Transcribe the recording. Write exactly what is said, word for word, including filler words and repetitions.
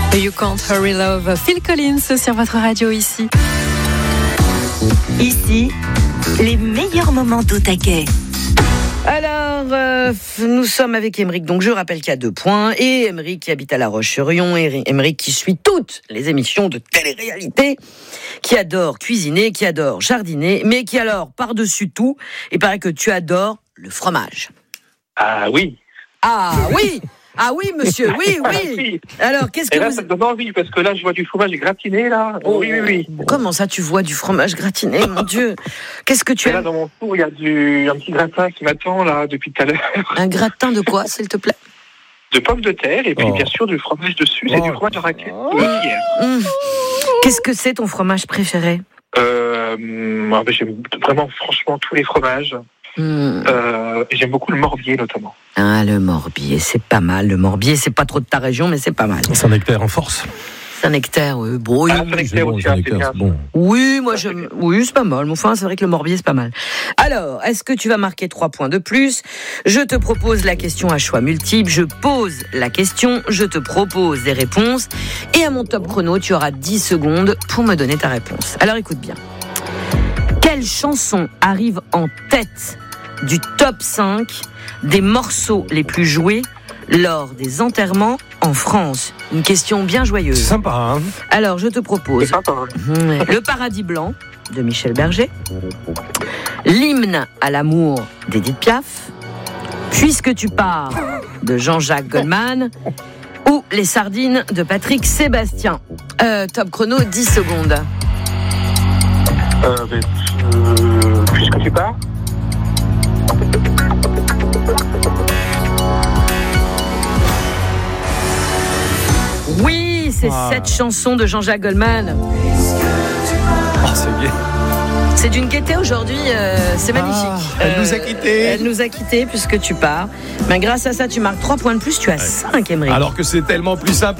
You Can't Hurry Love, Phil Collins sur votre radio ici. Ici, les meilleurs moments d'Au-Taquet. Alors, euh, nous sommes avec Aymeric, donc je rappelle qu'il y a deux points, et Aymeric qui habite à La Roche-sur-Yon, et Aymeric qui suit toutes les émissions de télé-réalité, qui adore cuisiner, qui adore jardiner, mais qui alors, par-dessus tout, il paraît que tu adores le fromage. Ah oui. Ah oui. Ah oui, monsieur, oui, oui. oui. Alors, qu'est-ce que Et là, vous... ça me donne envie, parce que là, je vois du fromage gratiné, là. Oh, oui, oui, oui. Comment ça, tu vois du fromage gratiné, mon Dieu? Qu'est-ce que tu Et là, aimes? dans mon four, il y a du, un petit gratin qui m'attend, là, depuis tout à l'heure. Un gratin de quoi, s'il te plaît? De pommes de terre, et puis, Oh. bien sûr, du fromage dessus. C'est Oh. du fromage à raclette. de hier. Mmh. Qu'est-ce que c'est ton fromage préféré? Euh, ah, ben, j'aime vraiment, franchement, tous les fromages. Mmh. Euh, et j'aime beaucoup le morbier, notamment. Ah, le Morbier, c'est pas mal. Le Morbier, c'est pas trop de ta région, mais c'est pas mal. Saint-Nectaire en force. Saint-Nectaire, oui. Bon, oui. Ah, Saint-Nectaire C'est bon, aussi, hein, c'est Saint-Nectaire, bien. c'est bon. Oui, moi, je, oui, c'est pas mal. Mais enfin, c'est vrai que le Morbier, c'est pas mal. Alors, est-ce que tu vas marquer trois points de plus? Je te propose la question à choix multiple. Je pose la question. Je te propose des réponses. Et à mon top chrono, tu auras dix secondes pour me donner ta réponse. Alors, écoute bien. Quelle chanson arrive en tête du top cinq des morceaux les plus joués lors des enterrements en France? Une question bien joyeuse. Sympa, hein? Alors, je te C'est propose sympa, hein. Le Paradis Blanc de Michel Berger, L'Hymne à l'amour d'Édith Piaf, Puisque tu pars de Jean-Jacques Goldman ou Les Sardines de Patrick Sébastien. Euh, top chrono, dix secondes. Euh, ben, euh, puisque tu pars. Oui, c'est Ah. cette chanson de Jean-Jacques Goldman. Oh, c'est gai. C'est d'une gaieté aujourd'hui, euh, c'est magnifique. Ah, elle nous a quittés. Elle nous a quittés puisque tu pars. Ben, grâce à ça, tu marques trois points de plus, tu as cinq, Aymeric. Alors que c'est tellement plus sympa.